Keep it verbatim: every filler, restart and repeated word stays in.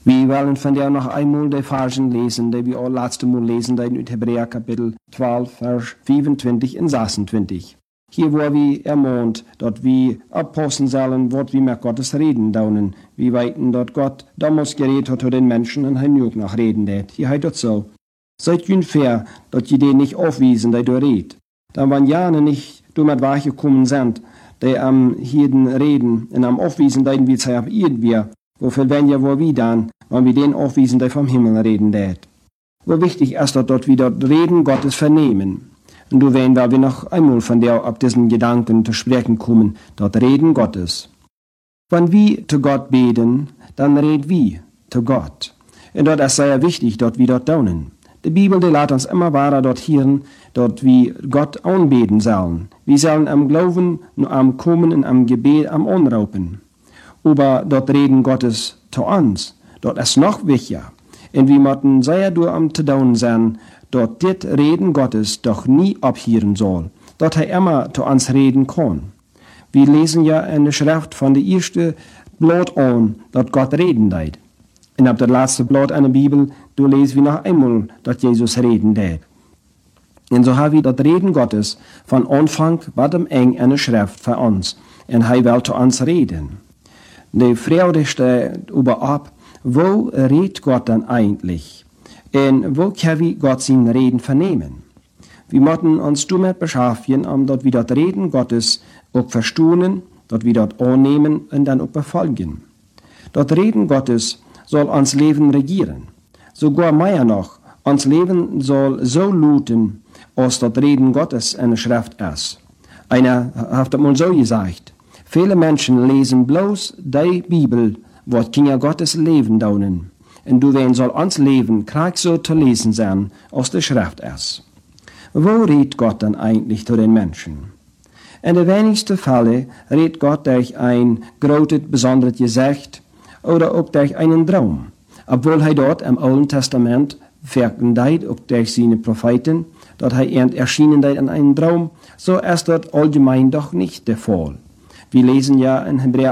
Wir wollen von der noch einmal die Versen lesen, die wir auch letzte Mal lesen, in Hebräer Kapitel zwölf, Vers fünfundzwanzig und sechsundzwanzig. Hier, wo wir ermahnt, dort wir abpassen sollen, was wir mit Gottes reden daunen. Wir weiten, dort Gott damals geredet hat zu den Menschen und han auch noch reden det. Hier heißt dort so. Seid ungefähr, dort je den nicht aufwiesen, die du redet. Dann wann jane nicht du mit Wache gekommen sind, die am Hirden reden und am aufwiesen, die wir zu irgendwie, wofür wenn ja wo wir dann, wenn wir den aufwiesen, die vom Himmel reden det. Wo wichtig ist dort, dort wir dort Reden Gottes vernehmen. Und du werden wir noch einmal von der auf diesen Gedanken zu sprechen kommen, dort Reden Gottes. Wenn wir zu Gott beten, dann reden wir zu Gott. Und dort ist sehr wichtig, dort wir dort daunen. Die Bibel, die lässt uns immer weiter dort hören, dort wir Gott anbeten sollen. Wir sollen am Glauben, am Kommen und am Gebet am Anraupen. Aber dort Reden Gottes zu uns, dort ist noch wichtiger. Und wir müssen sehr durch am zu daunen sein, dort dit Reden Gottes doch nie abhören soll, dort er immer zu uns reden kann. Wir lesen ja in der Schrift von der ersten Blatt an, dort Gott reden deit. Und ab der letzte Blatt in der Bibel, du lesen wir noch einmal, dort Jesus reden deit. Und so haben wir dort Reden Gottes von Anfang bis am Ende in der Schrift für uns. Und er will zu uns reden. Die Frage steht überhaupt, wo redet Gott dann eigentlich? Und wo können wir Gott sein Reden vernehmen? Wir müssen uns damit beschäftigen, um dort wieder das Reden Gottes auch verstehen, dort wieder annehmen und dann auch befolgen. Das Reden Gottes soll uns Leben regieren. Sogar mehr noch, uns Leben soll so lauten, als das Reden Gottes in der Schrift ist. Einer hat das mal so gesagt, viele Menschen lesen bloß die Bibel, wo Kinder Gottes Leben daunen. Und du wen soll uns Leben krieg so zu lesen sein, aus der Schrift ist. Wo redet Gott dann eigentlich zu den Menschen? In den wenigsten Fällen redet Gott durch ein großes, besonderes Gesicht oder auch durch einen Traum. Obwohl er dort im Alten Testament wirken deit, auch durch seine Propheten, dort er erst erschienen deit in einem Traum, so ist das allgemein doch nicht der Fall. Wir lesen ja in Hebräer